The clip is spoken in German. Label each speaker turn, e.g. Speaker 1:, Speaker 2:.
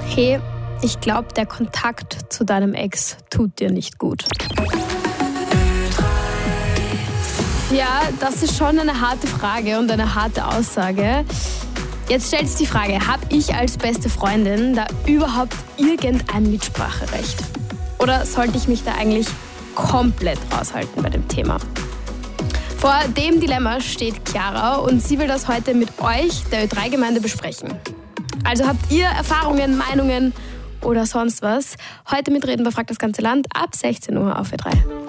Speaker 1: Hey, ich glaube, der Kontakt zu deinem Ex tut dir nicht gut. Ja, das ist schon eine harte Frage und eine harte Aussage. Jetzt stellt sich die Frage, habe ich als beste Freundin da überhaupt irgendein Mitspracherecht? Oder sollte ich mich da eigentlich komplett raushalten bei dem Thema? Vor dem Dilemma steht Chiara und sie will das heute mit euch, der Ö3-Gemeinde, besprechen. Also habt ihr Erfahrungen, Meinungen oder sonst was? Heute mitreden bei Frag das ganze Land ab 16 Uhr auf Ö3.